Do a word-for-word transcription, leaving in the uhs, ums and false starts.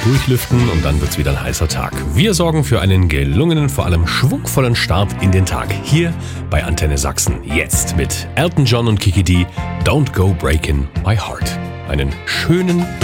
durchlüften und dann wird's wieder ein heißer Tag. Wir sorgen für einen gelungenen, vor allem schwungvollen Start in den Tag. Hier bei Antenne Sachsen. Jetzt mit Elton John und Kiki D. Don't Go Breaking My Heart. Einen schönen